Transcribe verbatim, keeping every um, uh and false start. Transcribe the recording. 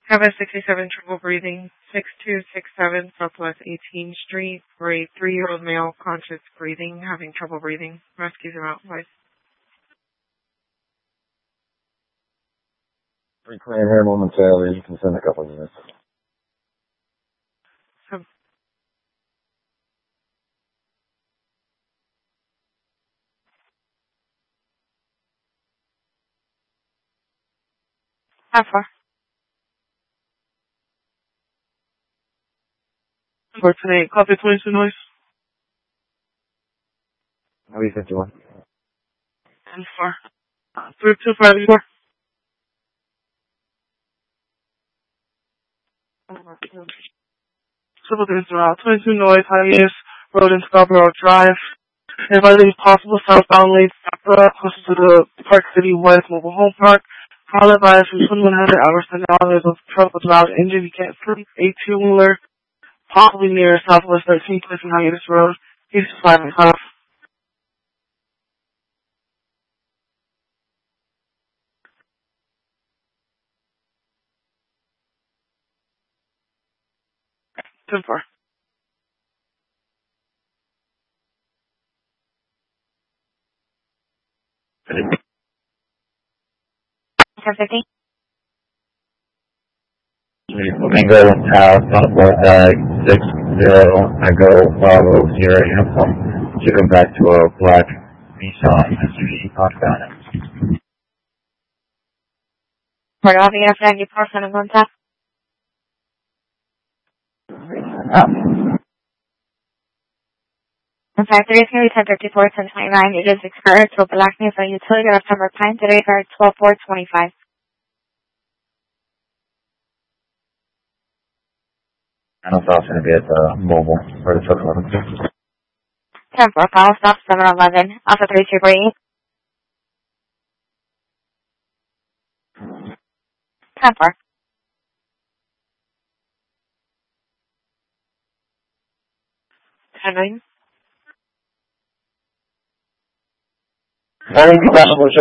Kevin sixty-seven, trouble breathing, six two six seven, Southwest eighteenth Street, for a three-year-old male, conscious breathing, having trouble breathing. Rescues him out, please. Free clean here momentarily. You can send a couple of minutes. So, how far? For today, copy twenty-two noise. How are you fifty-one? And far. Uh, three two five four. Civil Days Route, twenty-two noise, hiatus, road in Scarborough Drive. Advising possible southbound lanes, closer to the Park City West Mobile Home Park. Call advised from twenty-one hundred hours to now. There's a truck with loud engine. You can't sleep. eighteen-wheeler, possibly near Southwest thirteenth Place and Hiatus Road. He's five and half. ten four. ten fifty. Mango Tower, Southwest uh, six zero, I go Bravo zero uniform, shipping back to a black Nissan S U V Pathfinder. We're all the after you person and one tap. In fact, there is going to be ten fifty-four, ten twenty-nine. It is expired to a black Nissan utility of September Pine today for twelve four twenty-five. I don't know if I was going to be at the mobile for the truck eleven. ten four, call stop seven eleven, Alpha three two eight. ten four. ten nine. Morning,